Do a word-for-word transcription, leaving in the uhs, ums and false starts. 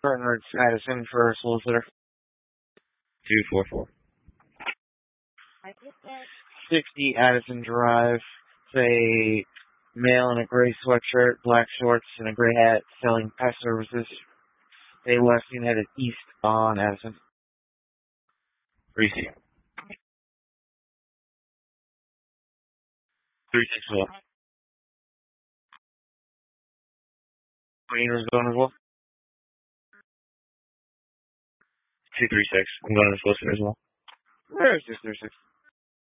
Bernard Addison for a solicitor. two four four. sixty Addison Drive. Say, male in a gray sweatshirt, black shorts, and a gray hat selling pest services. They left and headed east on Addison. Receive. three six one. Green was going as well. two three six. I'm going to the solicitor as well. Where is this three six?